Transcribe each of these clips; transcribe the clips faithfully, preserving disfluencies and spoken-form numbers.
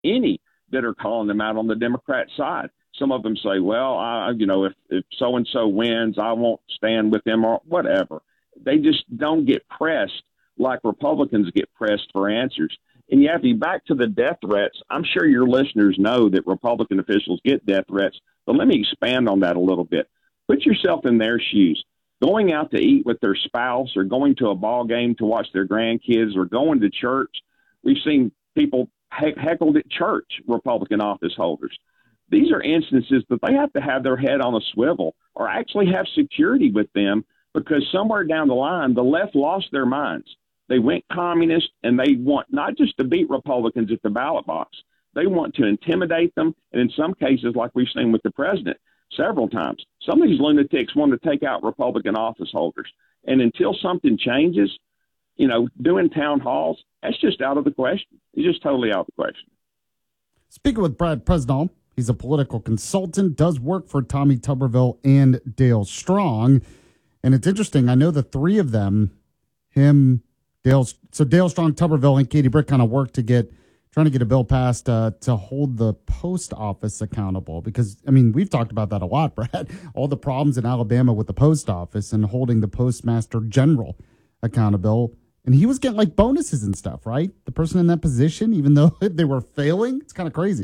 any that are calling them out on the Democrat side. Some of them say, well, I, you know, if, if so-and-so wins, I won't stand with them or whatever. They just don't get pressed like Republicans get pressed for answers. And yeah, if you back to the death threats, I'm sure your listeners know that Republican officials get death threats, but let me expand on that a little bit. Put yourself in their shoes. Going out to eat with their spouse or going to a ball game to watch their grandkids or going to church. We've seen people he- heckled at church, Republican office holders. These are instances that they have to have their head on a swivel or actually have security with them because somewhere down the line, the left lost their minds. They went communist, and they want not just to beat Republicans at the ballot box. They want to intimidate them, and in some cases, like we've seen with the president several times, some of these lunatics want to take out Republican office holders. And until something changes, you know, doing town halls, that's just out of the question. It's just totally out of the question. Speaking with Brad Presnall, he's a political consultant, does work for Tommy Tuberville and Dale Strong. And it's interesting, I know the three of them, him, Dale, so Dale Strong, Tuberville, and Katie Brick kind of worked to get, trying to get a bill passed uh, to hold the post office accountable. Because, I mean, we've talked about that a lot, Brad. All the problems in Alabama with the post office and holding the postmaster general accountable. And he was getting like bonuses and stuff, right? The person in that position, even though they were failing, it's kind of crazy.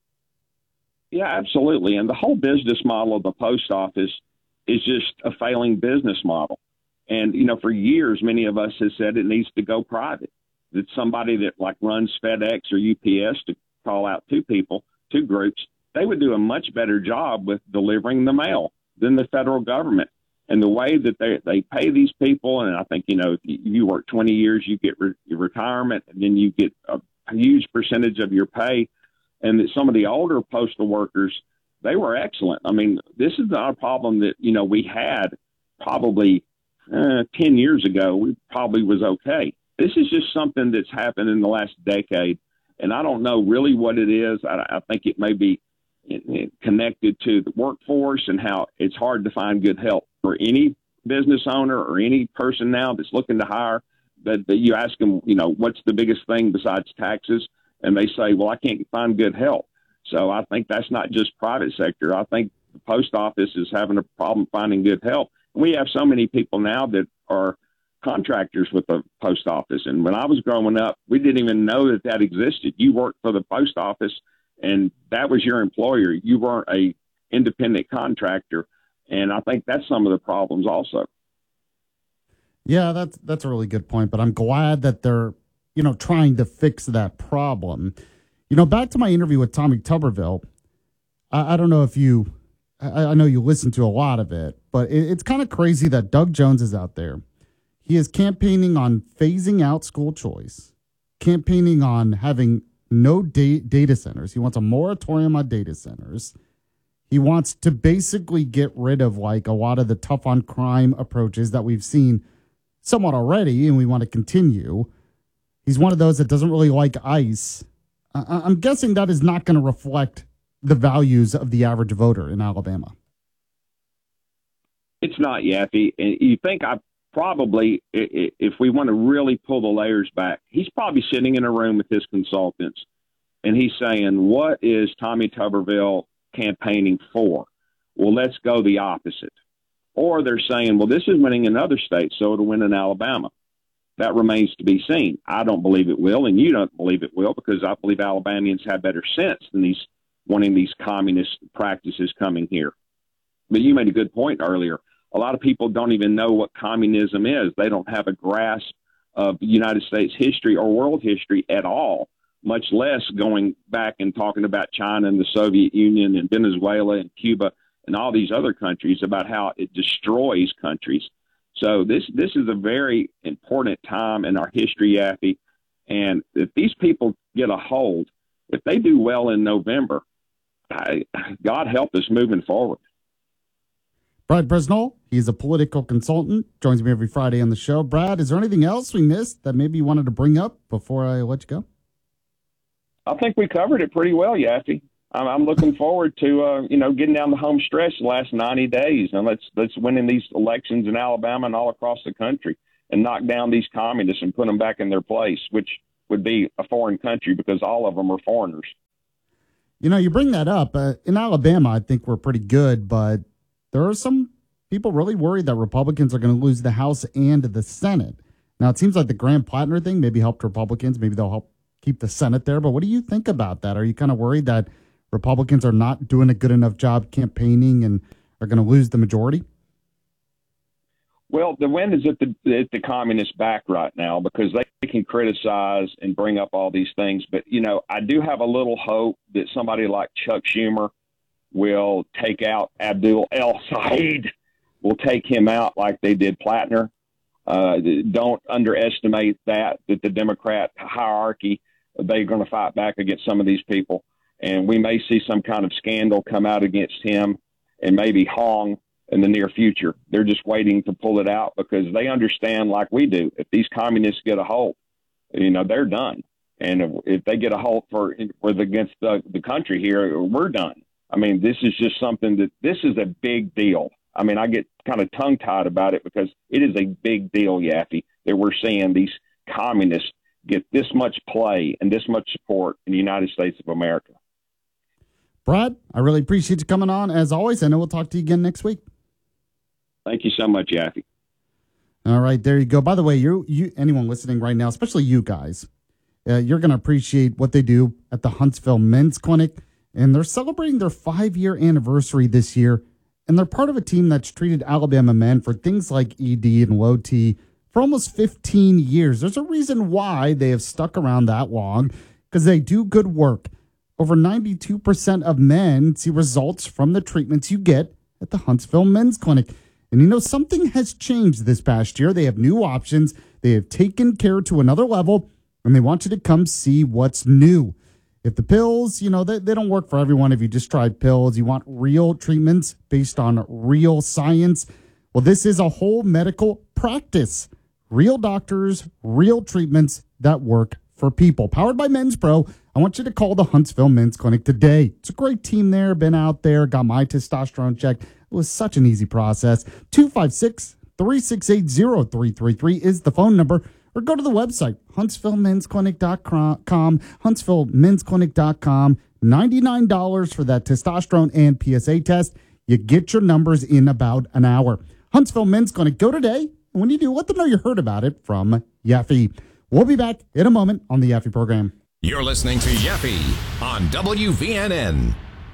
Yeah, absolutely. And the whole business model of the post office is just a failing business model. And, you know, for years, many of us have said it needs to go private. That somebody that like runs FedEx or U P S to call out two people, two groups, they would do a much better job with delivering the mail than the federal government. And the way that they, they pay these people, and I think, you know, if you work twenty years, you get re- your retirement, and then you get a, a huge percentage of your pay. And that some of the older postal workers, they were excellent. I mean, this is not a problem that, you know, we had probably uh, ten years ago. We probably was okay. This is just something that's happened in the last decade, and I don't know really what it is. I, I think it may be connected to the workforce and how it's hard to find good help for any business owner or any person now that's looking to hire. That, that you ask them, you know, what's the biggest thing besides taxes? And they say, well, I can't find good help. So I think that's not just private sector. I think the post office is having a problem finding good help. We have so many people now that are contractors with the post office. And when I was growing up, we didn't even know that that existed. You worked for the post office, and that was your employer. You weren't a independent contractor. And I think that's some of the problems also. Yeah, that's that's a really good point. But I'm glad that they're, you know, trying to fix that problem. You know, back to my interview with Tommy Tuberville, I, I don't know if you, I, I know you listen to a lot of it, but it, it's kind of crazy that Doug Jones is out there. He is campaigning on phasing out school choice, campaigning on having no da- data centers. He wants a moratorium on data centers. He wants to basically get rid of like a lot of the tough on crime approaches that we've seen somewhat already, and we want to continue. He's one of those that doesn't really like ICE. I- I'm guessing that is not going to reflect the values of the average voter in Alabama. It's not, Yaffe. You think I probably, if we want to really pull the layers back, he's probably sitting in a room with his consultants, and he's saying, what is Tommy Tuberville campaigning for? Well, let's go the opposite. Or they're saying, well, this is winning in other states, so it'll win in Alabama. That remains to be seen. I don't believe it will, and you don't believe it will, because I believe Alabamians have better sense than these wanting these communist practices coming here. But you made a good point earlier. A lot of people don't even know what communism is. They don't have a grasp of United States history or world history at all, much less going back and talking about China and the Soviet Union and Venezuela and Cuba and all these other countries, about how it destroys countries. So this this is a very important time in our history, Yaffe. And if these people get a hold, if they do well in November, I, God help us moving forward. Brad Presnall, he's a political consultant, joins me every Friday on the show. Brad, is there anything else we missed that maybe you wanted to bring up before I let you go? I think we covered it pretty well, Yaffe. I'm, I'm looking forward to uh, you know getting down the home stretch the last ninety days, and let's let's win in these elections in Alabama and all across the country, and knock down these communists and put them back in their place, which would be a foreign country because all of them are foreigners. You know, you bring that up. Uh, in Alabama, I think we're pretty good, but there are some people really worried that Republicans are going to lose the House and the Senate. Now, it seems like the Graham Plattner thing maybe helped Republicans. Maybe they'll help keep the Senate there. But what do you think about that? Are you kind of worried that Republicans are not doing a good enough job campaigning and are going to lose the majority? Well, the wind is at the at the communists' back right now because they can criticize and bring up all these things. But, you know, I do have a little hope that somebody like Chuck Schumer will take out Abdul El Said, will take him out like they did Plattner. Uh, don't underestimate that, that the Democrat hierarchy, they're going to fight back against some of these people. And we may see some kind of scandal come out against him and maybe Hong in the near future. They're just waiting to pull it out because they understand, like we do, if these communists get a hold, you know, they're done. And if, if they get a hold for, for the, against the, the country here, we're done. I mean, this is just something that this is a big deal. I mean, I get kind of tongue tied about it because it is a big deal, Yaffe, that we're seeing these communists get this much play and this much support in the United States of America. Brad, I really appreciate you coming on. As always, I know we'll talk to you again next week. Thank you so much, Yaffe. All right, there you go. By the way, you, you anyone listening right now, especially you guys, uh, you're going to appreciate what they do at the Huntsville Men's Clinic. And they're celebrating their five-year anniversary this year. And they're part of a team that's treated Alabama men for things like E D and low T for almost fifteen years. There's a reason why they have stuck around that long, because they do good work. Over ninety-two percent of men see results from the treatments you get at the Huntsville Men's Clinic. And you know, something has changed this past year. They have new options. They have taken care to another level, and they want you to come see what's new. If the pills, you know, they, they don't work for everyone. If you just tried pills, you want real treatments based on real science. Well, this is a whole medical practice. Real doctors, real treatments that work for people. Powered by Men's Pro. I want you to call the Huntsville Men's Clinic today. It's a great team there. Been out there, got my testosterone checked. It was such an easy process. two five six, three six eight, zero three three three is the phone number. Or go to the website, huntsville men's clinic dot com, huntsville men's clinic dot com. ninety-nine dollars for that testosterone and P S A test. You get your numbers in about an hour. Huntsville Men's Clinic, go today. And when you do, let them know you heard about it from Yaffe. We'll be back in a moment on the Yaffe program. You're listening to Yaffe on W V N N.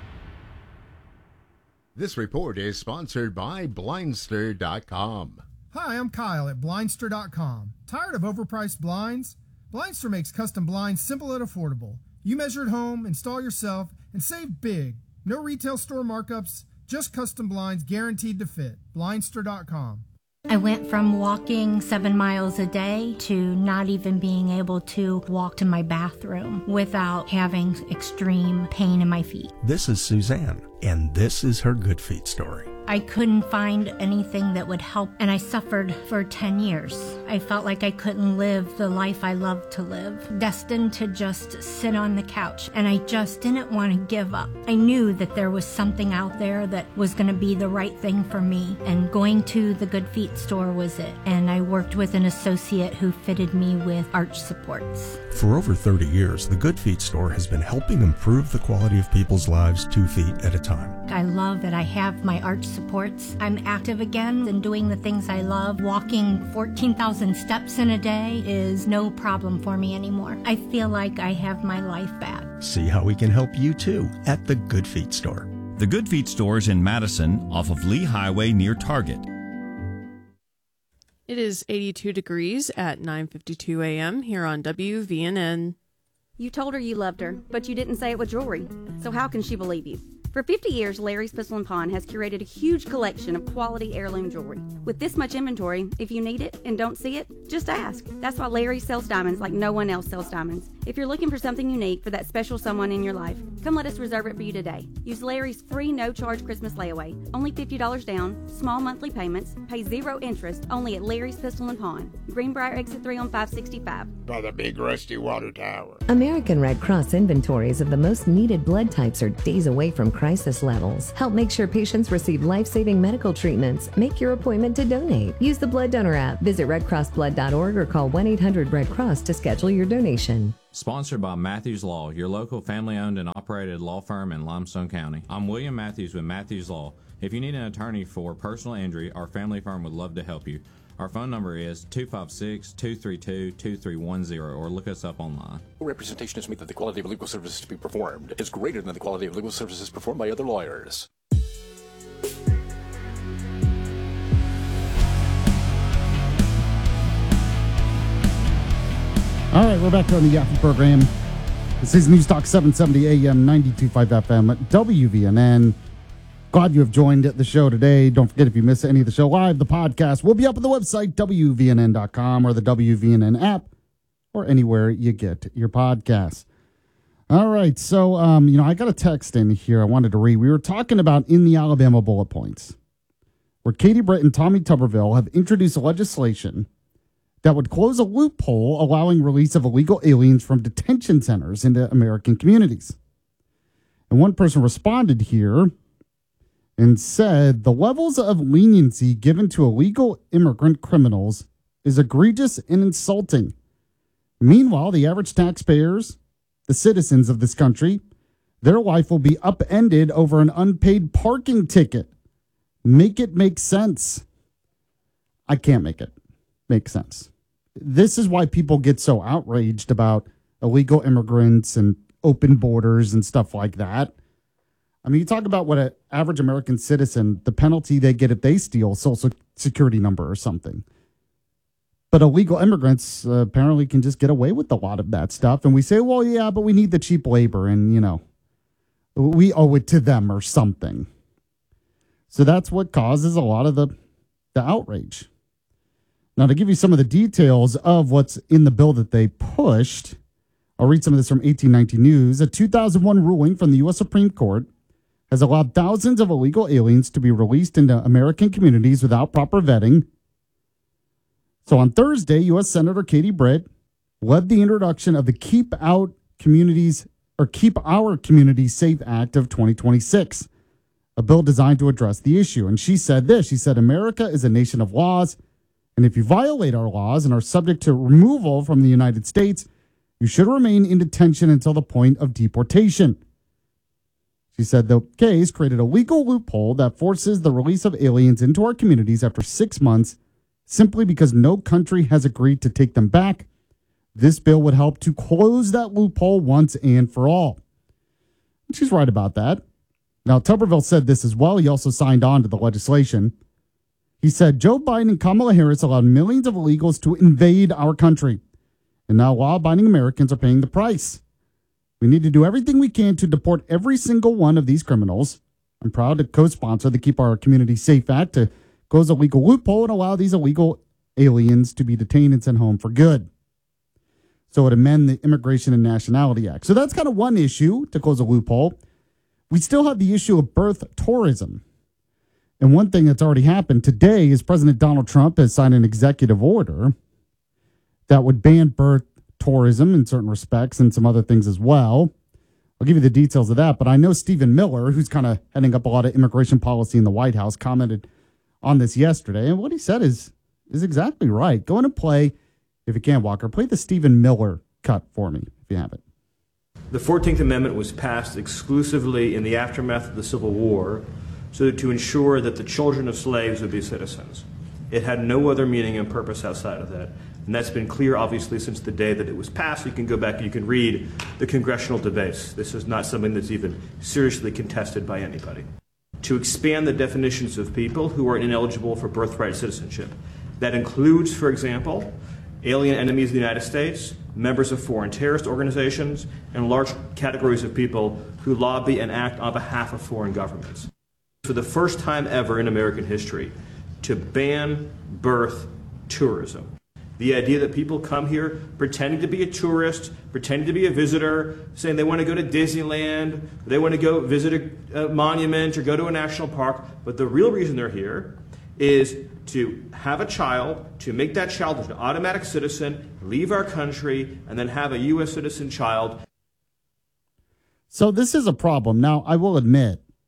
This report is sponsored by blindster dot com. Hi, I'm Kyle at blindster dot com. Tired of overpriced blinds? Blindster makes custom blinds simple and affordable. You measure at home, install yourself, and save big. No retail store markups, just custom blinds guaranteed to fit. blindster dot com. I went from walking seven miles a day to not even being able to walk to my bathroom without having extreme pain in my feet. This is Suzanne, and this is her Good Feet story. I couldn't find anything that would help, and I suffered for ten years. I felt like I couldn't live the life I loved to live, destined to just sit on the couch, and I just didn't want to give up. I knew that there was something out there that was going to be the right thing for me, and going to the Good Feet store was it. And I worked with an associate who fitted me with arch supports. For over thirty years, the Good Feet store has been helping improve the quality of people's lives two feet at a time. I love that I have my arch supports. I'm active again and doing the things I love. Walking fourteen thousand steps in a day is no problem for me anymore. I feel like I have my life back. See how we can help you too at the Good Feet store. The Good Feet store is in Madison off of Lee Highway near Target. It is eighty-two degrees at nine fifty-two a.m. here on W V N N. You told her you loved her, but you didn't say it with jewelry. So how can she believe you? For fifty years, Larry's Pistol and Pawn has curated a huge collection of quality heirloom jewelry. With this much inventory, if you need it and don't see it, just ask. That's why Larry sells diamonds like no one else sells diamonds. If you're looking for something unique for that special someone in your life, come let us reserve it for you today. Use Larry's free no-charge Christmas layaway. Only fifty dollars down, small monthly payments, pay zero interest, only at Larry's Pistol and Pawn. Greenbrier Exit three on five sixty-five. By the big rusty water tower. American Red Cross inventories of the most needed blood types are days away from crisis levels. Help make sure patients receive life-saving medical treatments. Make your appointment to donate. Use the Blood Donor app. Visit red cross blood dot org or call one eight hundred red cross to schedule your donation. Sponsored by Matthews Law, your local family-owned and operated law firm in Limestone County. I'm William Matthews with Matthews Law. If you need an attorney for personal injury, our family firm would love to help you. Our phone number is two five six, two three two, two three one zero or look us up online. Representation is made that the quality of legal services to be performed is greater than the quality of legal services performed by other lawyers. All right, we're back on the Yaffe program. This is News Talk seven seventy A M, ninety-two point five F M, W V N N. Glad you have joined the show today. Don't forget, if you miss any of the show live, the podcast will be up on the website, W V N N dot com, or the W V N N app, or anywhere you get your podcasts. All right, so, um, you know, I got a text in here I wanted to read. We were talking about in the Alabama bullet points, where Katie Britt and Tommy Tuberville have introduced legislation that would close a loophole allowing release of illegal aliens from detention centers into American communities. And one person responded here and said the levels of leniency given to illegal immigrant criminals is egregious and insulting. Meanwhile, the average taxpayers, the citizens of this country, their life will be upended over an unpaid parking ticket. Make it make sense. I can't make it make sense. This is why people get so outraged about illegal immigrants and open borders and stuff like that. I mean, you talk about what an average American citizen, the penalty they get if they steal a social security number or something. But illegal immigrants uh, apparently can just get away with a lot of that stuff. And we say, well, yeah, but we need the cheap labor and, you know, we owe it to them or something. So that's what causes a lot of the, the outrage. Now, to give you some of the details of what's in the bill that they pushed, I'll read some of this from eighteen ninety News. A two thousand one ruling from the U S Supreme Court has allowed thousands of illegal aliens to be released into American communities without proper vetting. So on Thursday, U S Senator Katie Britt led the introduction of the Keep Out Communities or Keep Our Communities Safe Act of twenty twenty-six, a bill designed to address the issue. And she said this, she said, America is a nation of laws, and if you violate our laws and are subject to removal from the United States, you should remain in detention until the point of deportation. She said the case created a legal loophole that forces the release of aliens into our communities after six months simply because no country has agreed to take them back. This bill would help to close that loophole once and for all. And she's right about that. Now, Tuberville said this as well. He also signed on to the legislation. He said, Joe Biden and Kamala Harris allowed millions of illegals to invade our country. And now law-abiding Americans are paying the price. We need to do everything we can to deport every single one of these criminals. I'm proud to co-sponsor the Keep Our Community Safe Act to close a legal loophole and allow these illegal aliens to be detained and sent home for good. So it amend the Immigration and Nationality Act. So that's kind of one issue to close a loophole. We still have the issue of birth tourism. And one thing that's already happened today is President Donald Trump has signed an executive order that would ban birth tourism in certain respects and some other things as well. I'll give you the details of that. But I know Stephen Miller, who's kind of heading up a lot of immigration policy in the White House, commented on this yesterday. And what he said is, is exactly right. Go in and play, if you can, Walker, play the Stephen Miller cut for me, if you have it. The fourteenth Amendment was passed exclusively in the aftermath of the Civil War so to ensure that the children of slaves would be citizens. It had no other meaning and purpose outside of that. And that's been clear, obviously, since the day that it was passed. You can go back and you can read the congressional debates. This is not something that's even seriously contested by anybody. To expand the definitions of people who are ineligible for birthright citizenship. That includes, for example, alien enemies of the United States, members of foreign terrorist organizations, and large categories of people who lobby and act on behalf of foreign governments. For the first time ever in American history, to ban birth tourism. The idea that people come here pretending to be a tourist, pretending to be a visitor, saying they want to go to Disneyland, they want to go visit a, a monument or go to a national park, but the real reason they're here is to have a child, to make that child an automatic citizen, leave our country, and then have a U S citizen child. So this is a problem. Now, I will admit,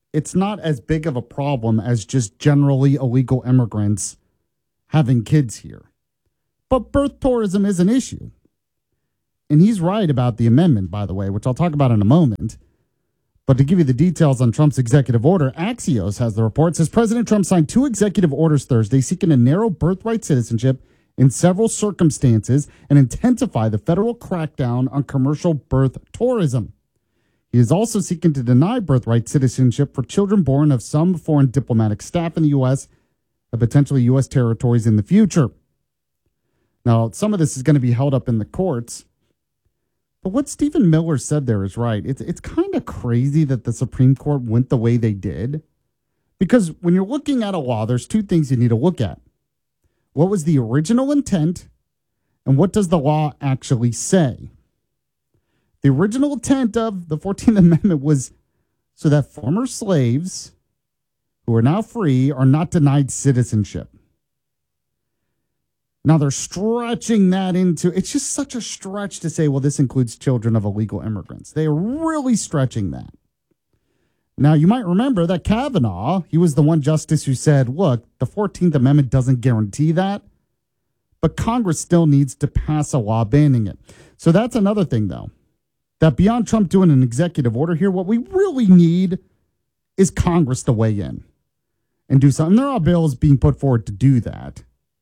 it's not as big of a problem as just generally illegal immigrants having kids here. But birth tourism is an issue. And he's right about the amendment, by the way, which I'll talk about in a moment. But to give you the details on Trump's executive order, Axios has the report. It says President Trump signed two executive orders Thursday seeking to narrow birthright citizenship in several circumstances and intensify the federal crackdown on commercial birth tourism. He is also seeking to deny birthright citizenship for children born of some foreign diplomatic staff in the U S and potentially U S territories in the future. Now, some of this is going to be held up in the courts. But what Stephen Miller said there is right. It's it's kind of crazy that the Supreme Court went the way they did. Because when you're looking at a law, there's two things you need to look at. What was the original intent, and what does the law actually say? The original intent of the fourteenth Amendment was so that former slaves who are now free are not denied citizenship. Now they're stretching that into, it's just such a stretch to say, well, this includes children of illegal immigrants. They are really stretching that. Now, you might remember that Kavanaugh, he was the one justice who said, look, the fourteenth Amendment doesn't guarantee that, but Congress still needs to pass a law banning it. So that's another thing, though, that beyond Trump doing an executive order here, what we really need is Congress to weigh in and do something. There are bills being put forward to do that.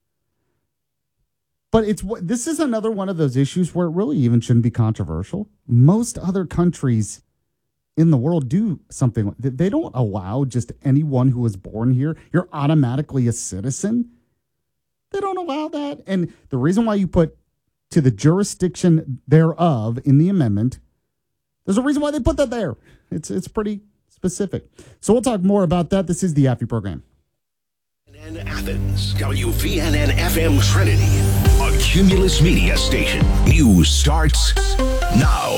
But it's this is another one of those issues where it really even shouldn't be controversial. Most other countries in the world do something. They don't allow just anyone who was born here, you're automatically a citizen. They don't allow that. And the reason why you put to the jurisdiction thereof in the amendment, there's a reason why they put that there. It's it's pretty specific. So we'll talk more about that. This is the Affy program. In Athens, W V N N F M Trinity, a Cumulus Media station. News starts now.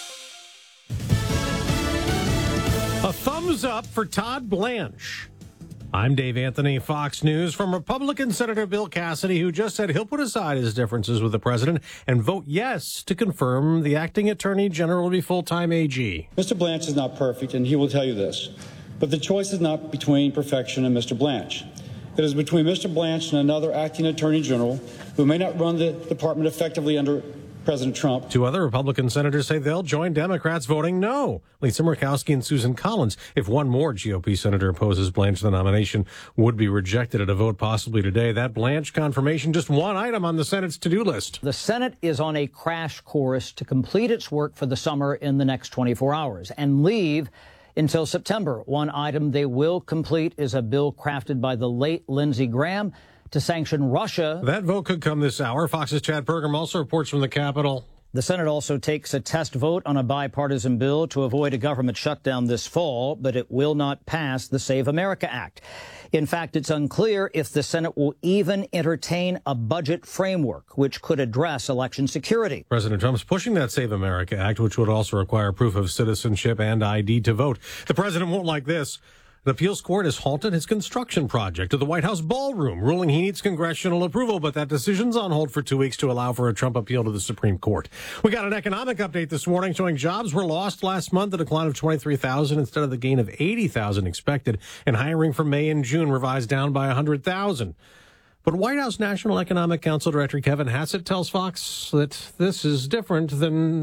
A thumbs up for Todd Blanche. I'm Dave Anthony, Fox News, from Republican Senator Bill Cassidy, who just said he'll put aside his differences with the president and vote yes to confirm the acting attorney general will be full-time A G. Mister Blanche is not perfect, and he will tell you this. But the choice is not between perfection and Mister Blanche. It is between Mister Blanche and another acting attorney general who may not run the department effectively under President Trump. Two other Republican senators say they'll join Democrats voting no. Lisa Murkowski and Susan Collins. If one more G O P senator opposes Blanche, the nomination would be rejected at a vote possibly today. That Blanche confirmation, just one item on the Senate's to-do list. The Senate is on a crash course to complete its work for the summer in the next twenty-four hours and leave until September. One item they will complete is a bill crafted by the late Lindsey Graham to sanction Russia. That vote could come this hour. Fox's Chad Pergram also reports from the Capitol. The Senate also takes a test vote on a bipartisan bill to avoid a government shutdown this fall, but it will not pass the Save America Act. In fact, it's unclear if the Senate will even entertain a budget framework which could address election security. President Trump's pushing that Save America Act, which would also require proof of citizenship and I D to vote. The president won't like this. An appeals court has halted his construction project of the White House ballroom, ruling he needs congressional approval, but that decision's on hold for two weeks to allow for a Trump appeal to the Supreme Court. We got an economic update this morning showing jobs were lost last month, a decline of twenty-three thousand instead of the gain of eighty thousand expected, and hiring for May and June revised down by one hundred thousand. But White House National Economic Council Director Kevin Hassett tells Fox that this is different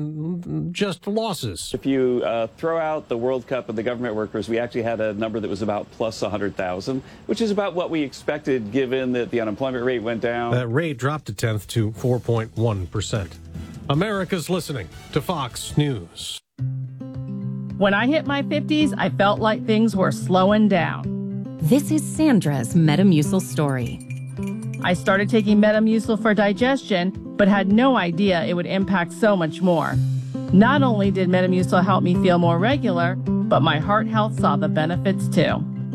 than just losses. If you uh, throw out the World Cup and the government workers, we actually had a number that was about plus one hundred thousand, which is about what we expected given that the unemployment rate went down. That rate dropped a tenth to four point one percent. America's listening to Fox News. When I hit my fifties, I felt like things were slowing down. This is Sandra's Metamucil story. I started taking Metamucil for digestion, but had no idea it would impact so much more. Not only did Metamucil help me feel more regular, but my heart health saw the benefits too.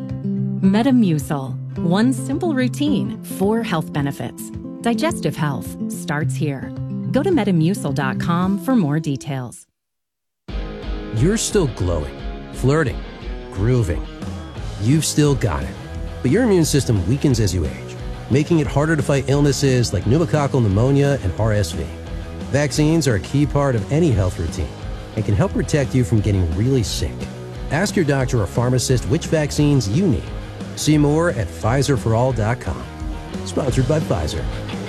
Metamucil, one simple routine, four health benefits. Digestive health starts here. Go to metamucil dot com for more details. You're still glowing, flirting, grooving. You've still got it. But your immune system weakens as you age, making it harder to fight illnesses like pneumococcal pneumonia and R S V. Vaccines are a key part of any health routine and can help protect you from getting really sick. Ask your doctor or pharmacist which vaccines you need. See more at Pfizer for all dot com. Sponsored by Pfizer.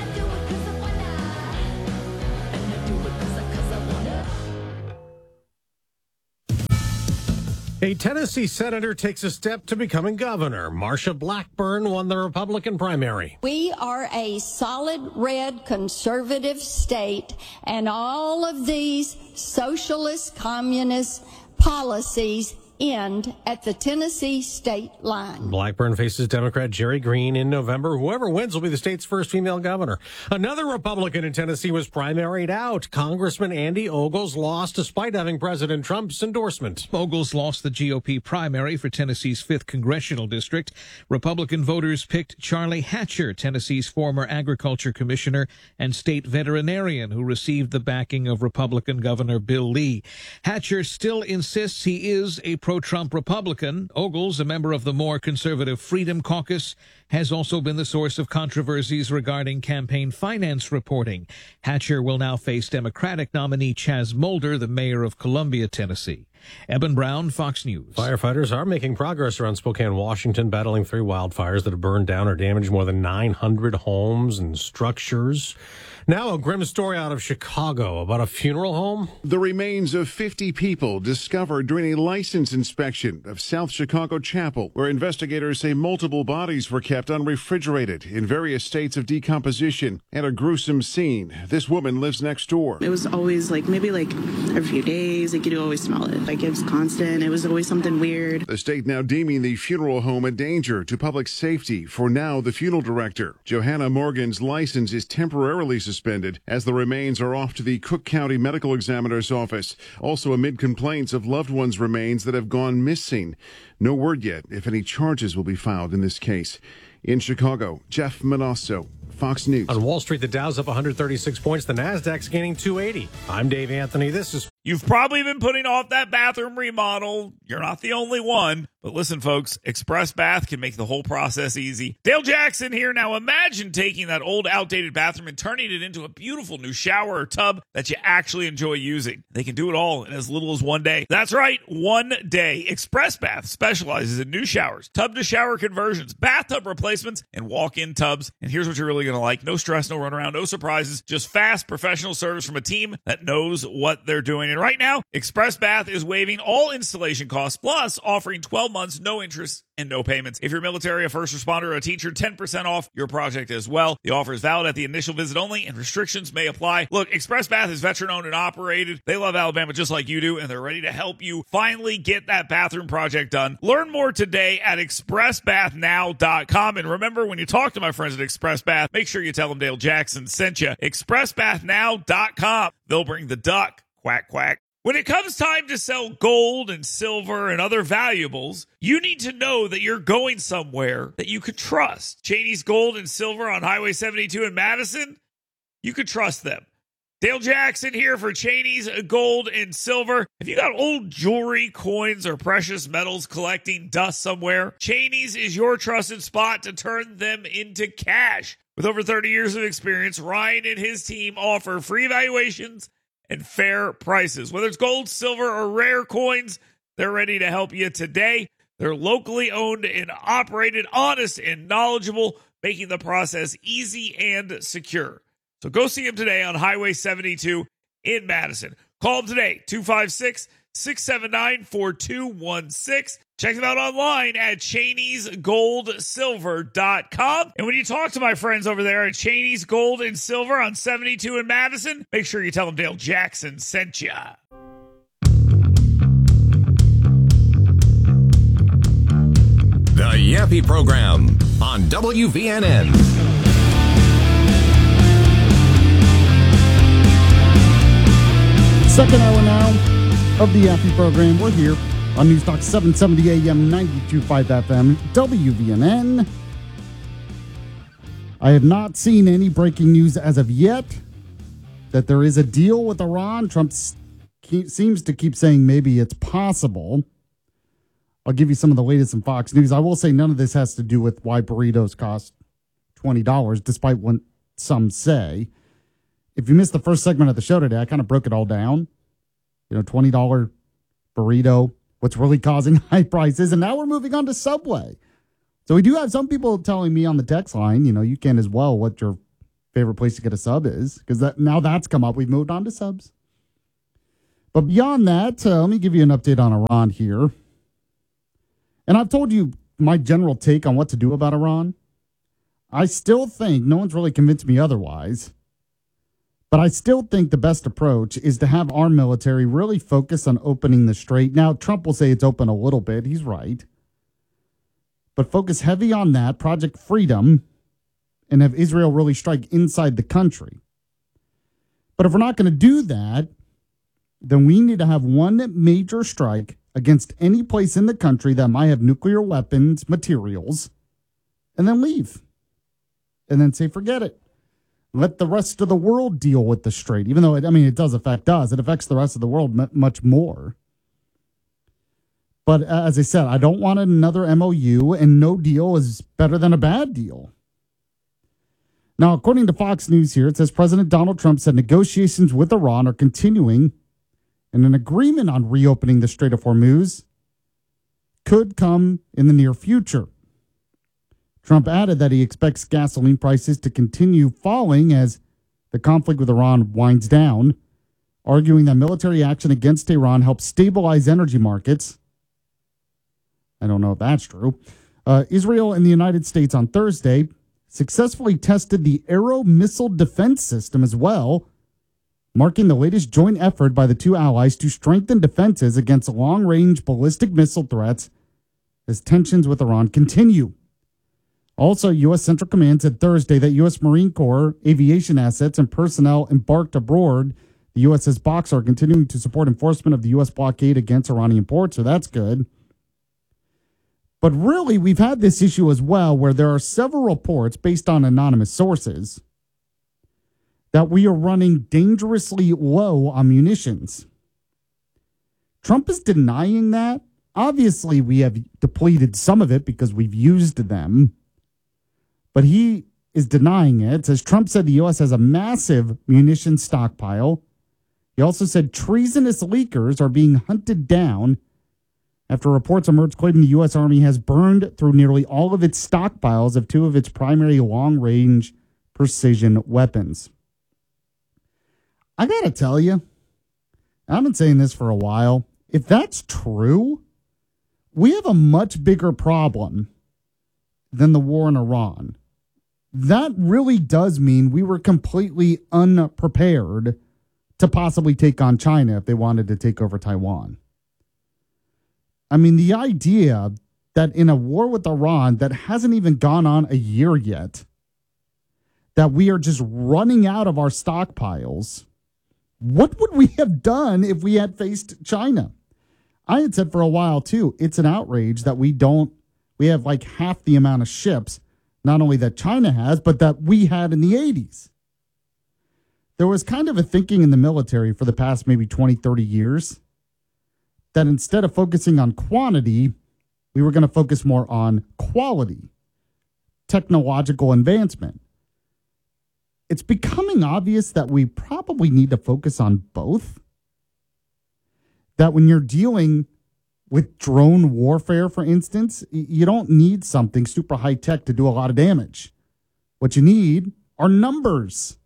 A Tennessee senator takes a step to becoming governor. Marsha Blackburn won the Republican primary. We are a solid red conservative state, and all of these socialist communist policies end at the Tennessee state line. Blackburn faces Democrat Jerry Green in November. Whoever wins will be the state's first female governor. Another Republican in Tennessee was primaried out. Congressman Andy Ogles lost despite having President Trump's endorsement. Ogles lost the G O P primary for Tennessee's fifth congressional district. Republican voters picked Charlie Hatcher, Tennessee's former agriculture commissioner and state veterinarian, who received the backing of Republican Governor Bill Lee. Hatcher still insists he is a pro-Trump Republican. Ogles, a member of the more conservative Freedom Caucus, has also been the source of controversies regarding campaign finance reporting. Hatcher will now face Democratic nominee Chaz Mulder, the mayor of Columbia, Tennessee. Eben Brown, Fox News. Firefighters are making progress around Spokane, Washington, battling three wildfires that have burned down or damaged more than nine hundred homes and structures. Now a grim story out of Chicago about a funeral home. The remains of fifty people discovered during a license inspection of South Chicago Chapel, where investigators say multiple bodies were kept unrefrigerated in various states of decomposition, and a gruesome scene. This woman lives next door. It was always like maybe like every few days, like you'd always smell it. Like it was constant. It was always something weird. The state now deeming the funeral home a danger to public safety. For now, the funeral director, Johanna Morgan's license is temporarily suspended as the remains are off to the Cook County Medical Examiner's office. Also amid complaints of loved ones' remains that have gone missing. No word yet if any charges will be filed in this case. In Chicago, Jeff Manasso, Fox News. On Wall Street, the Dow's up one hundred thirty-six points. The Nasdaq's gaining two eighty. I'm Dave Anthony. This is... You've probably been putting off that bathroom remodel. You're not the only one. But listen, folks, Express Bath can make the whole process easy. Dale Jackson here. Now imagine taking that old, outdated bathroom and turning it into a beautiful new shower or tub that you actually enjoy using. They can do it all in as little as one day. That's right, one day. Express Bath specializes in new showers, tub-to-shower conversions, bathtub replacements, and walk-in tubs. And here's what you're really going to like. No stress, no runaround, no surprises, just fast, professional service from a team that knows what they're doing. And right now, Express Bath is waiving all installation costs, plus offering twelve months, no interest, and no payments. If you're military, a first responder, or a teacher, ten percent off your project as well. The offer is valid at the initial visit only, and restrictions may apply. Look, Express Bath is veteran-owned and operated. They love Alabama just like you do, and they're ready to help you finally get that bathroom project done. Learn more today at express bath now dot com. And remember, when you talk to my friends at Express Bath, make sure you tell them Dale Jackson sent you. express bath now dot com. They'll bring the duck. Quack, quack. When it comes time to sell gold and silver and other valuables, you need to know that you're going somewhere that you could trust. Cheney's Gold and Silver on Highway seventy-two in Madison, you could trust them. Dale Jackson here for Cheney's Gold and Silver. If you got old jewelry, coins, or precious metals collecting dust somewhere, Cheney's is your trusted spot to turn them into cash. With over thirty years of experience, Ryan and his team offer free evaluations and fair prices. Whether it's gold, silver, or rare coins, they're ready to help you today. They're locally owned and operated, honest and knowledgeable, making the process easy and secure. So go see them today on Highway seventy-two in Madison. Call them today, two five six, six seven nine, four two one six. Check them out online at Cheney's Gold Silver dot com. And when you talk to my friends over there at Cheney's Gold and Silver on seventy-two in Madison, make sure you tell them Dale Jackson sent you. The Yappy Program on W V N N. Second hour now of the Yappy Program. We're here on News Talk seven seventy A M, ninety-two point five F M, W V N N. I have not seen any breaking news as of yet that there is a deal with Iran. Trump seems to keep saying maybe it's possible. I'll give you some of the latest in Fox News. I will say none of this has to do with why burritos cost twenty dollars, despite what some say. If you missed the first segment of the show today, I kind of broke it all down. You know, twenty dollars burrito what's really causing high prices. And now we're moving on to Subway. So we do have some people telling me on the text line, you know, you can as well, what your favorite place to get a sub is, because that, now that's come up. We've moved on to subs. But beyond that, uh, let me give you an update on Iran here. And I've told you my general take on what to do about Iran. I still think, no one's really convinced me otherwise, but I still think the best approach is to have our military really focus on opening the strait. Now, Trump will say it's open a little bit. He's right. But focus heavy on that, Project Freedom, and have Israel really strike inside the country. But if we're not going to do that, then we need to have one major strike against any place in the country that might have nuclear weapons materials, and then leave. And then say, forget it. Let the rest of the world deal with the strait, even though, it, I mean, it does affect us. It affects the rest of the world m- much more. But uh, as I said, I don't want another M O U, and no deal is better than a bad deal. Now, according to Fox News here, it says President Donald Trump said negotiations with Iran are continuing, and an agreement on reopening the Strait of Hormuz could come in the near future. Trump added that he expects gasoline prices to continue falling as the conflict with Iran winds down, arguing that military action against Iran helps stabilize energy markets. I don't know if that's true. Uh, Israel and the United States on Thursday successfully tested the Arrow missile defense system as well, marking the latest joint effort by the two allies to strengthen defenses against long-range ballistic missile threats as tensions with Iran continue. Also, U S. Central Command said Thursday that U S. Marine Corps aviation assets and personnel embarked aboard the U S S Boxer are continuing to support enforcement of the U S blockade against Iranian ports, so that's good. But really, we've had this issue as well where there are several reports based on anonymous sources that we are running dangerously low on munitions. Trump is denying that. Obviously, we have depleted some of it because we've used them. But he is denying it. It says Trump said the U S has a massive munitions stockpile. He also said treasonous leakers are being hunted down after reports emerged claiming the U S. Army has burned through nearly all of its stockpiles of two of its primary long-range precision weapons. I got to tell you, I've been saying this for a while. If that's true, we have a much bigger problem than the war in Iran. That really does mean we were completely unprepared to possibly take on China if they wanted to take over Taiwan. I mean, the idea that in a war with Iran that hasn't even gone on a year yet, that we are just running out of our stockpiles, what would we have done if we had faced China? I had said for a while, too, it's an outrage that we don't, we have like half the amount of ships, not only that China has, but that we had in the eighties. There was kind of a thinking in the military for the past maybe twenty, thirty years that instead of focusing on quantity, we were going to focus more on quality, technological advancement. It's becoming obvious that we probably need to focus on both. That when you're dealing with drone warfare, for instance, you don't need something super high tech to do a lot of damage. What you need are numbers.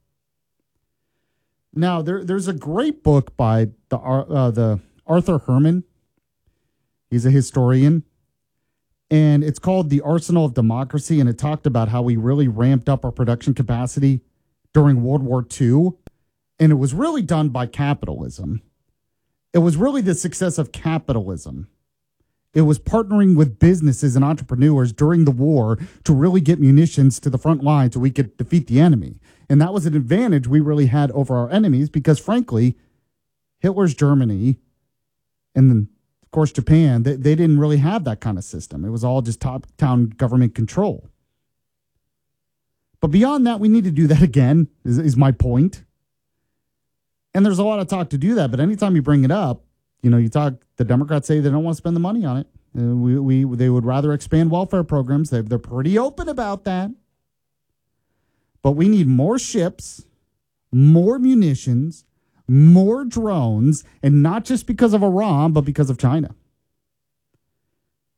Now, there, there's a great book by the uh, the Arthur Herman. He's a historian. And it's called The Arsenal of Democracy. And it talked about how we really ramped up our production capacity during World War Two. And it was really done by capitalism. It was really the success of capitalism. It was partnering with businesses and entrepreneurs during the war to really get munitions to the front line so we could defeat the enemy. And that was an advantage we really had over our enemies because, frankly, Hitler's Germany and then, of course, Japan, they, they didn't really have that kind of system. It was all just top-down government control. But beyond that, we need to do that again, is, is my point. And there's a lot of talk to do that, but anytime you bring it up, you know, you talk, the Democrats say they don't want to spend the money on it. Uh, we, we, they would rather expand welfare programs. They, they're pretty open about that. But we need more ships, more munitions, more drones, and not just because of Iran, but because of China.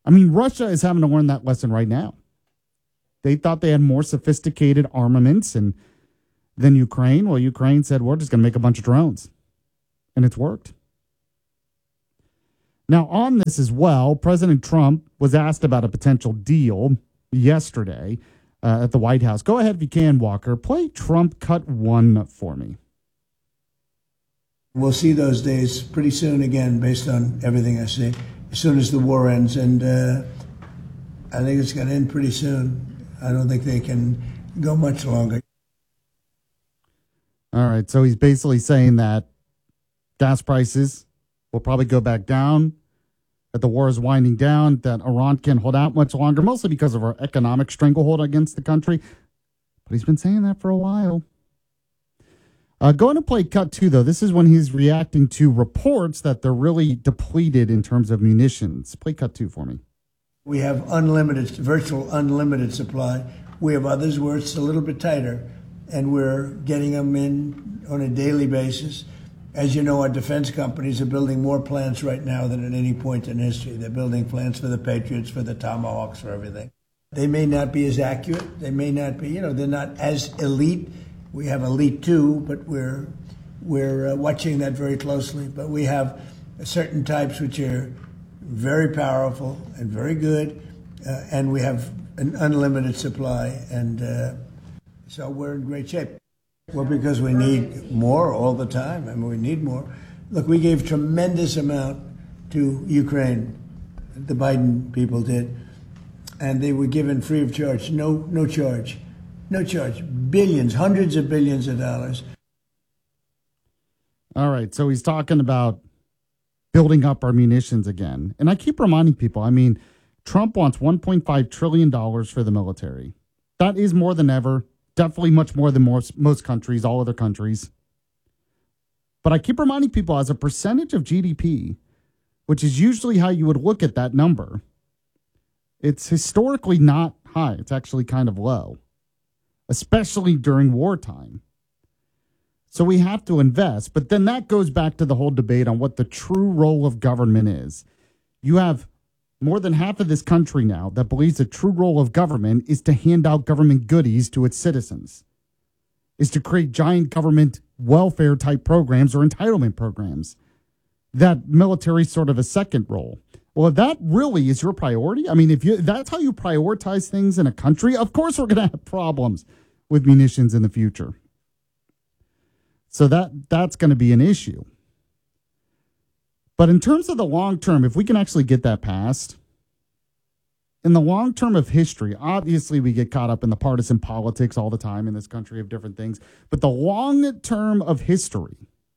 I mean, Russia is having to learn that lesson right now. They thought they had more sophisticated armaments and than Ukraine. Well, Ukraine said, we're just going to make a bunch of drones. And it's worked. Now, on this as well, President Trump was asked about a potential deal yesterday uh, at the White House. Go ahead if you can, Walker. Play Trump cut one for me. We'll see those days pretty soon again, based on everything I see, as soon as the war ends. And uh, I think it's going to end pretty soon. I don't think they can go much longer. All right. So he's basically saying that gas prices will probably go back down, that the war is winding down, that Iran can't hold out much longer, mostly because of our economic stranglehold against the country. But he's been saying that for a while. Uh, going to play cut two, though. This is when he's reacting to reports that they're really depleted in terms of munitions. Play cut two for me. We have unlimited, virtual unlimited supply. We have others where it's a little bit tighter, and we're getting them in on a daily basis. As you know, our defense companies are building more plants right now than at any point in history. They're building plants for the Patriots, for the Tomahawks, for everything. They may not be as accurate. They may not be, you know, they're not as elite. We have elite too, but we're we're uh, watching that very closely. But we have certain types which are very powerful and very good, uh, and we have an unlimited supply, and uh, so we're in great shape. Well, because we need more all the time. I mean, we need more. Look, we gave tremendous amount to Ukraine. The Biden people did, and they were given free of charge, no no charge. No charge. Billions, hundreds of billions of dollars. All right. So he's talking about building up our munitions again. And I keep reminding people, I mean, Trump wants one point five trillion dollars for the military. That is more than ever. Definitely much more than most, most countries, all other countries. But I keep reminding people, as a percentage of G D P, which is usually how you would look at that number, it's historically not high. It's actually kind of low, especially during wartime. So we have to invest. But then that goes back to the whole debate on what the true role of government is. You have more than half of this country now that believes the true role of government is to hand out government goodies to its citizens, is to create giant government welfare type programs or entitlement programs. That military sort of a second role. Well, if that really is your priority, I mean, if you that's how you prioritize things in a country, of course we're going to have problems with munitions in the future. So that that's going to be an issue. But in terms of the long term, if we can actually get that passed, in the long term of history, obviously we get caught up in the partisan politics all the time in this country of different things. But the long term of history,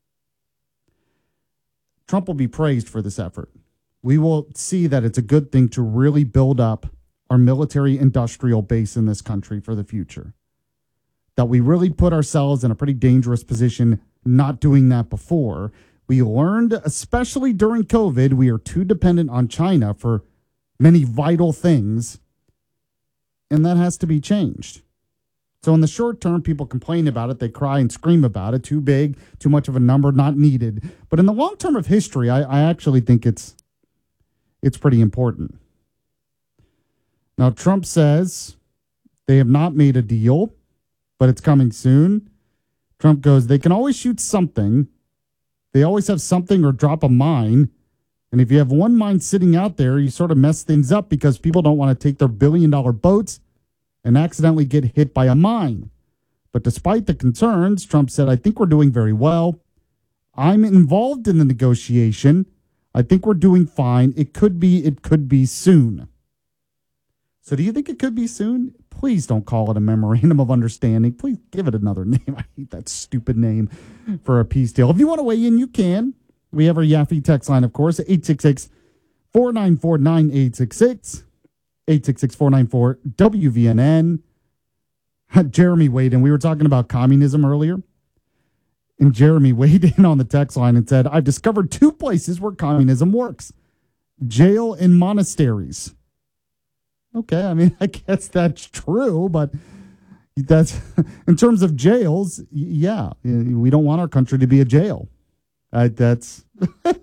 Trump will be praised for this effort. We will see that it's a good thing to really build up our military industrial base in this country for the future. That we really put ourselves in a pretty dangerous position not doing that before. We learned, especially during COVID, we are too dependent on China for many vital things, and that has to be changed. So in the short term, people complain about it. They cry and scream about it. Too big, too much of a number, not needed. But in the long term of history, I, I actually think it's it's pretty important. Now, Trump says they have not made a deal, but it's coming soon. Trump goes, they can always shoot something. They always have something or drop a mine. And if you have one mine sitting out there, you sort of mess things up because people don't want to take their billion dollar boats and accidentally get hit by a mine. But despite the concerns, Trump said, I think we're doing very well. I'm involved in the negotiation. I think we're doing fine. It could be, it could be soon. So do you think it could be soon? Please don't call it a memorandum of understanding. Please give it another name. I hate that stupid name for a peace deal. If you want to weigh in, you can. We have our Yaffe text line, of course, eight six six, four nine four, nine eight six six, eight six six, four nine four, W V N N. Jeremy weighed in. We were talking about communism earlier. And Jeremy weighed in on the text line and said, I've discovered two places where communism works. Jail and monasteries. Okay, I mean, I guess that's true, but that's in terms of jails, yeah, we don't want our country to be a jail. Uh, that's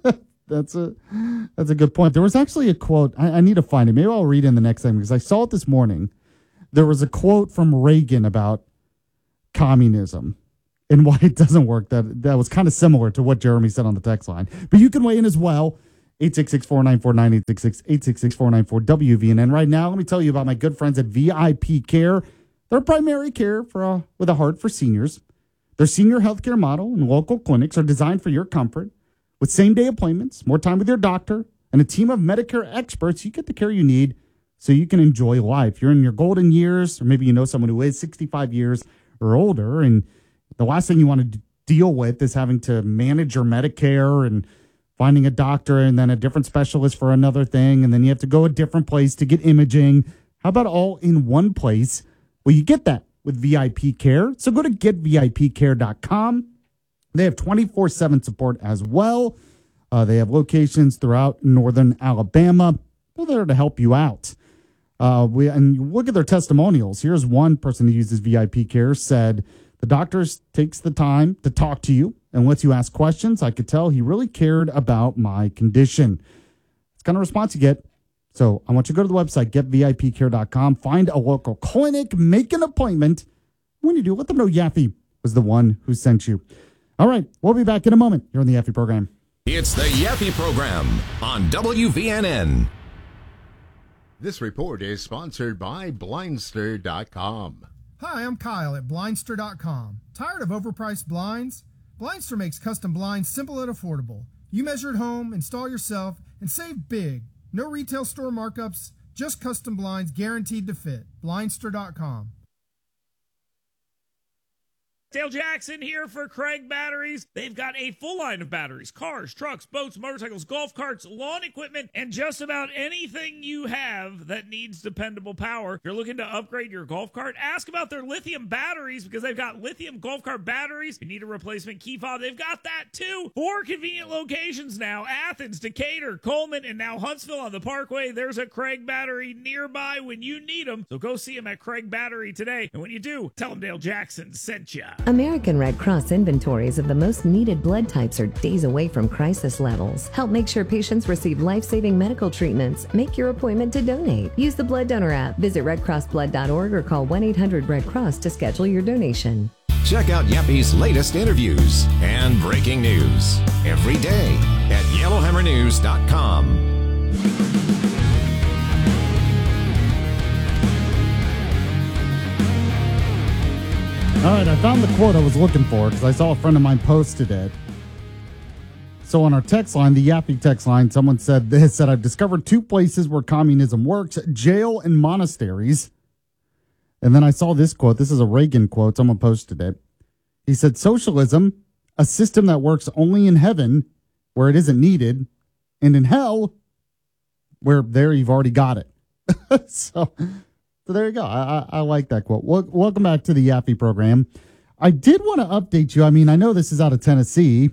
that's a that's a good point. There was actually a quote. I, I need to find it. Maybe I'll read it in the next segment because I saw it this morning. There was a quote from Reagan about communism and why it doesn't work. That that was kind of similar to what Jeremy said on the text line. But you can weigh in as well. eight six six, four nine four, nine eight six six, eight six six, four nine four, W V N. And right now, let me tell you about my good friends at V I P Care. They're primary care for uh, with a heart for seniors. Their senior healthcare model and local clinics are designed for your comfort. With same-day appointments, more time with your doctor, and a team of Medicare experts, you get the care you need so you can enjoy life. You're in your golden years, or maybe you know someone who is sixty-five years or older, and the last thing you want to d- deal with is having to manage your Medicare and finding a doctor and then a different specialist for another thing, and then you have to go a different place to get imaging. How about all in one place? Well, you get that with V I P Care. So go to get V I P care dot com. They have twenty-four seven support as well. Uh, they have locations throughout northern Alabama. They're there to help you out. Uh, we and you look at their testimonials. Here's one person who uses V I P Care said, the doctor takes the time to talk to you and lets you ask questions. I could tell he really cared about my condition. It's the kind of response you get. So I want you to go to the website, get V I P care dot com, find a local clinic, make an appointment. When you do, let them know Yaffe was the one who sent you. All right, we'll be back in a moment here on the Yaffe program. It's the Yaffe program on W V N N. This report is sponsored by Blindster dot com. Hi, I'm Kyle at Blindster dot com. Tired of overpriced blinds? Blindster makes custom blinds simple and affordable. You measure at home, install yourself, and save big. No retail store markups, just custom blinds guaranteed to fit. Blindster dot com. Dale Jackson here for Craig Batteries. They've got a full line of batteries, cars, trucks, boats, motorcycles, golf carts, lawn equipment, and just about anything you have that needs dependable power. If you're looking to upgrade your golf cart, ask about their lithium batteries because they've got lithium golf cart batteries. If you need a replacement key fob, they've got that too. Four convenient locations now: Athens, Decatur, Coleman, and now Huntsville on the Parkway. There's a Craig Battery nearby when you need them. So go see them at Craig Battery today. And when you do, tell them Dale Jackson sent you. American Red Cross inventories of the most needed blood types are days away from crisis levels. Help make sure patients receive life-saving medical treatments. Make your appointment to donate. Use the Blood Donor app. Visit red cross blood dot org or call one eight hundred red cross to schedule your donation. Check out Yaffe's latest interviews and breaking news every day at yellowhammer news dot com. All right, I found the quote I was looking for because I saw a friend of mine posted it. So on our text line, the Yaffe text line, someone said this, said, I've discovered two places where communism works, jail and monasteries. And then I saw this quote. This is a Reagan quote. Someone posted it. He said, socialism, a system that works only in heaven where it isn't needed, and in hell where there you've already got it. so... So there you go. I, I, I like that quote. Wel- welcome back to the Yaffe program. I did want to update you. I mean, I know this is out of Tennessee,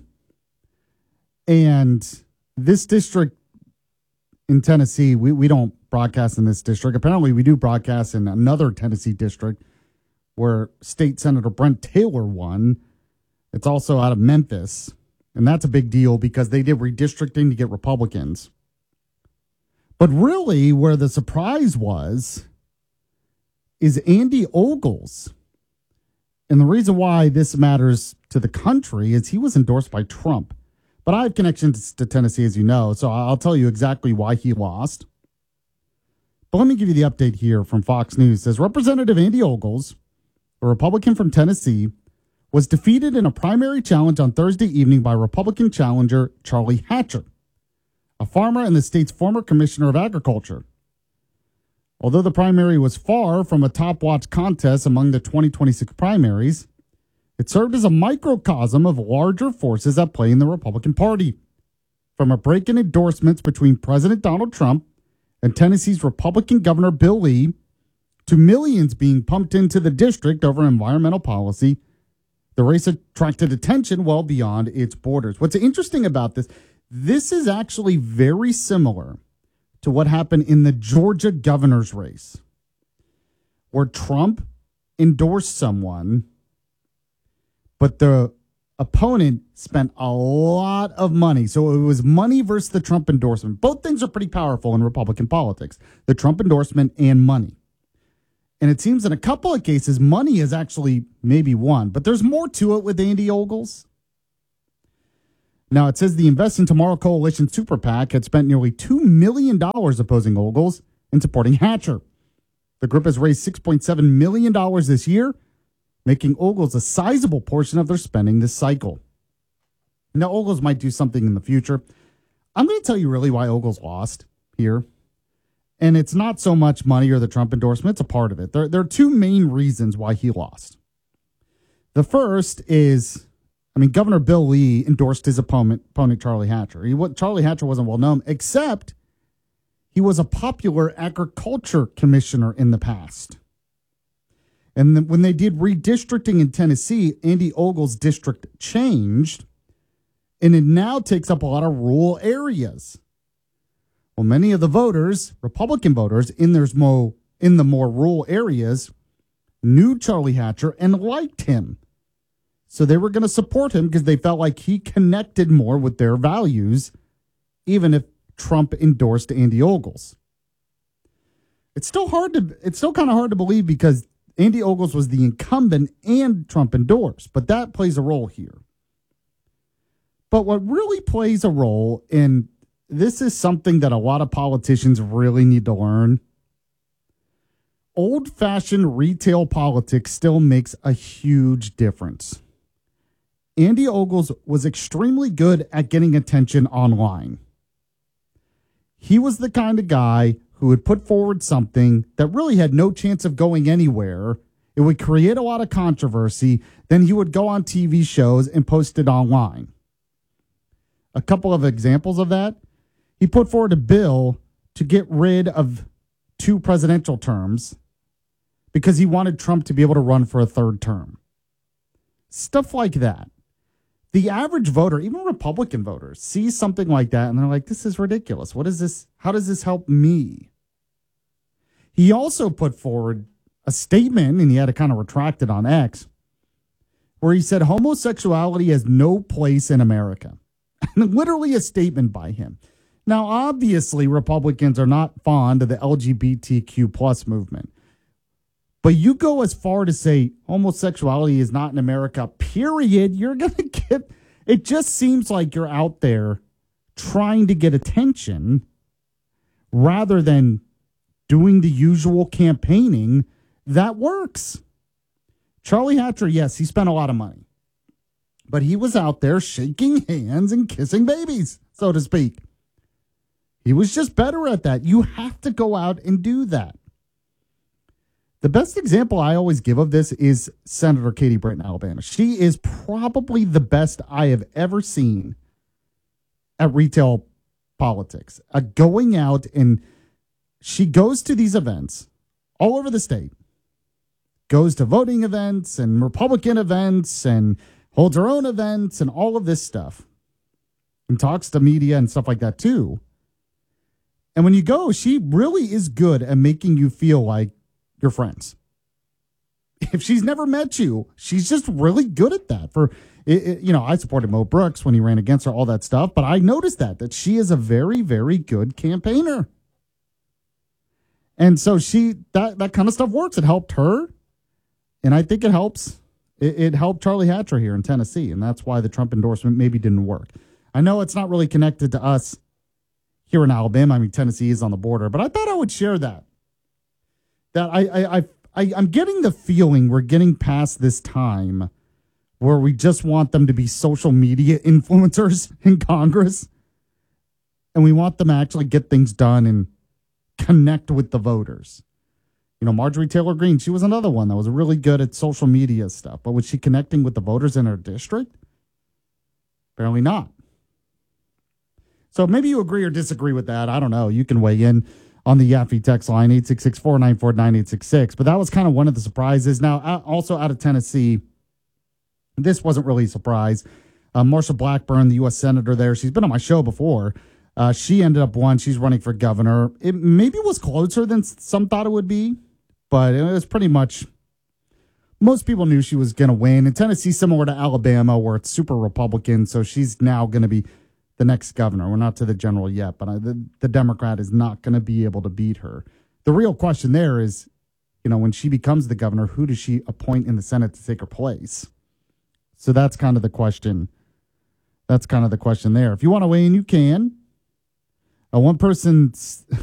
and this district in Tennessee, we, we don't broadcast in this district. Apparently, we do broadcast in another Tennessee district where State Senator Brent Taylor won. It's also out of Memphis, and that's a big deal because they did redistricting to get Republicans. But really, where the surprise was is Andy Ogles. And the reason why this matters to the country is he was endorsed by Trump. But I have connections to Tennessee, as you know, so I'll tell you exactly why he lost. But let me give you the update here from Fox News. It says Representative Andy Ogles, a Republican from Tennessee, was defeated in a primary challenge on Thursday evening by Republican challenger Charlie Hatcher, a farmer and the state's former commissioner of agriculture. Although the primary was far from a top-watch contest among the twenty twenty-six primaries, it served as a microcosm of larger forces at play in the Republican Party. From a break in endorsements between President Donald Trump and Tennessee's Republican Governor Bill Lee to millions being pumped into the district over environmental policy, the race attracted attention well beyond its borders. What's interesting about this, this is actually very similar to what happened in the Georgia governor's race, where Trump endorsed someone, but the opponent spent a lot of money. So it was money versus the Trump endorsement. Both things are pretty powerful in Republican politics, the Trump endorsement and money. And it seems in a couple of cases, money is actually maybe won, but there's more to it with Andy Ogles. Now, it says the Invest in Tomorrow Coalition Super PAC had spent nearly two million dollars opposing Ogles and supporting Hatcher. The group has raised six point seven million dollars this year, making Ogles a sizable portion of their spending this cycle. Now, Ogles might do something in the future. I'm going to tell you really why Ogles lost here. And it's not so much money or the Trump endorsement. It's a part of it. There, there are two main reasons why he lost. The first is, I mean, Governor Bill Lee endorsed his opponent, opponent Charlie Hatcher. He, Charlie Hatcher wasn't well known, except he was a popular agriculture commissioner in the past. And then when they did redistricting in Tennessee, Andy Ogles' district changed, and it now takes up a lot of rural areas. Well, many of the voters, Republican voters, in there's more in the more rural areas, knew Charlie Hatcher and liked him. So they were going to support him because they felt like he connected more with their values, even if Trump endorsed Andy Ogles. It's still hard to it's still kind of hard to believe because Andy Ogles was the incumbent and Trump endorsed, but that plays a role here. But what really plays a role, and this is something that a lot of politicians really need to learn, old-fashioned retail politics still makes a huge difference. Andy Ogles was extremely good at getting attention online. He was the kind of guy who would put forward something that really had no chance of going anywhere. It would create a lot of controversy. Then he would go on T V shows and post it online. A couple of examples of that. He put forward a bill to get rid of two presidential terms because he wanted Trump to be able to run for a third term. Stuff like that. The average voter, even Republican voters, sees something like that and they're like, this is ridiculous. What is this? How does this help me? He also put forward a statement, and he had to kind of retract it on X, where he said homosexuality has no place in America. Literally a statement by him. Now, obviously, Republicans are not fond of the L G B T Q plus movement. But you go as far to say homosexuality is not in America, period, you're going to get... It just seems like you're out there trying to get attention rather than doing the usual campaigning that works. Charlie Hatcher, yes, he spent a lot of money. But he was out there shaking hands and kissing babies, so to speak. He was just better at that. You have to go out and do that. The best example I always give of this is Senator Katie Britt in Alabama. She is probably the best I have ever seen at retail politics. Uh, going out, and she goes to these events all over the state, goes to voting events and Republican events and holds her own events and all of this stuff, and talks to media and stuff like that too. And when you go, she really is good at making you feel like your friends. If she's never met you, she's just really good at that. For it, it, you know, I supported Mo Brooks when he ran against her, all that stuff, but I noticed that, that she is a very, very good campaigner. And so she, that, that kind of stuff works. It helped her. And I think it helps. It, it helped Charlie Hatcher here in Tennessee. And that's why the Trump endorsement maybe didn't work. I know it's not really connected to us here in Alabama. I mean, Tennessee is on the border, but I thought I would share that. That I, I, I, I, I'm getting the feeling we're getting past this time where we just want them to be social media influencers in Congress, and we want them to actually get things done and connect with the voters. You know, Marjorie Taylor Greene, she was another one that was really good at social media stuff, but was she connecting with the voters in her district? Apparently not. So maybe you agree or disagree with that. I don't know. You can weigh in on the Yaffe text line, eight six six, four nine four, nine eight six six. But that was kind of one of the surprises. Now, also out of Tennessee, this wasn't really a surprise. Uh, Marsha Blackburn, the U S senator there, she's been on my show before. Uh, she ended up one. She's running for governor. It maybe was closer than some thought it would be, but it was pretty much most people knew she was going to win. And Tennessee, similar to Alabama, where it's super Republican, so she's now going to be the next governor. We're not to the general yet, but I, the, the Democrat is not going to be able to beat her. The real question there is, you know, when she becomes the governor, who does she appoint in the Senate to take her place? So that's kind of the question. That's kind of the question there. If you want to weigh in, you can. Uh, one person,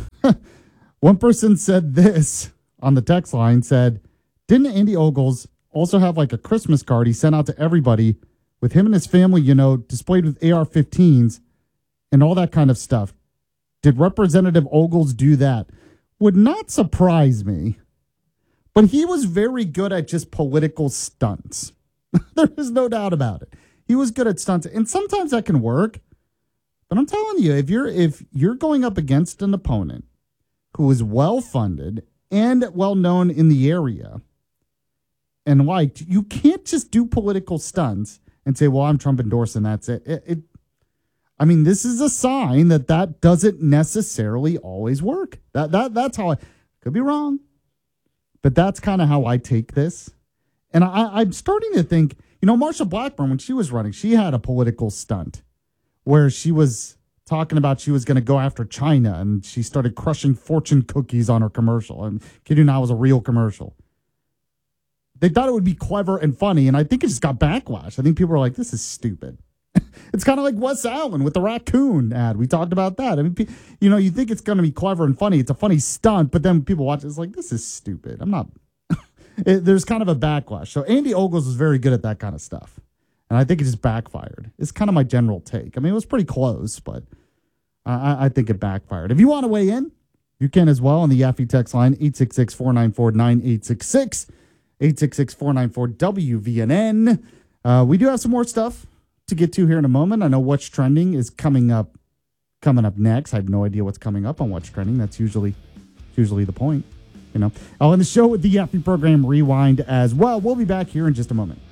one person said this on the text line, said, didn't Andy Ogles also have like a Christmas card he sent out to everybody with him and his family, you know, displayed with A R fifteens and all that kind of stuff? Did Representative Ogles do that? Would not surprise me. But he was very good at just political stunts. There is no doubt about it. He was good at stunts, and sometimes that can work. But I'm telling you, if you're if you're going up against an opponent who is well funded and well known in the area and liked, you can't just do political stunts and say, "Well, I'm Trump endorsing." That's it. It, it. I mean, this is a sign that that doesn't necessarily always work. That that that's how I could be wrong, but that's kind of how I take this. And I, I'm starting to think, you know, Marsha Blackburn, when she was running, she had a political stunt where she was talking about she was going to go after China, and she started crushing fortune cookies on her commercial. I'm kidding, now it was a real commercial. They thought it would be clever and funny, and I think it just got backlash. I think people were like, this is stupid. It's kind of like Wes Allen with the raccoon ad. We talked about that. I mean, you know, you think it's going to be clever and funny. It's a funny stunt, but then people watch it, it's like, this is stupid. I'm not... It, there's kind of a backlash. So Andy Ogles was very good at that kind of stuff. And I think it just backfired. It's kind of my general take. I mean, it was pretty close, but I, I think it backfired. If you want to weigh in, you can as well on the Yaffe text line, eight six six, four nine four, nine eight six six, eight six six, four nine four, W V N N. Uh, we do have some more stuff to get to here in a moment. I know What's Trending is coming up coming up next. I have no idea what's coming up on What's Trending. That's usually usually the point. You know, I'll end the show with the Yaffe program Rewind as well. We'll be back here in just a moment.